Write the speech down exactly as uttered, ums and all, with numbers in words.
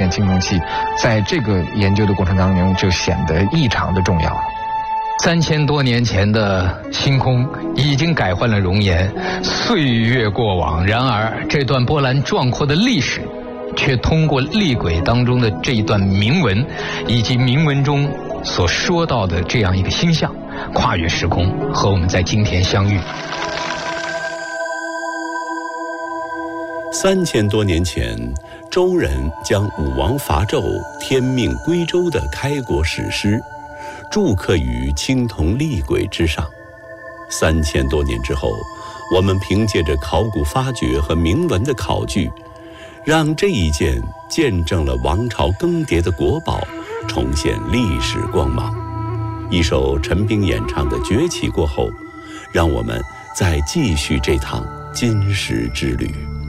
青铜器，在这个研究的过程当中就显得异常的重要了。 三千多年前的星空已经改换了容颜，岁月过往，然而这段波澜壮阔的历史却通过厉鬼当中的这一段铭文，以及铭文中所说到的这样一个星象，跨越时空，和我们在今天相遇。 三千多年前，周人将武王伐纣、天命归周的开国史诗铸刻于青铜厉鬼之上。三千多年之后，我们凭借着考古发掘和铭文的考据，让这一件见证了王朝更迭的国宝重现历史光芒。一首陈冰演唱的《崛起》过后，让我们再继续这趟金石之旅。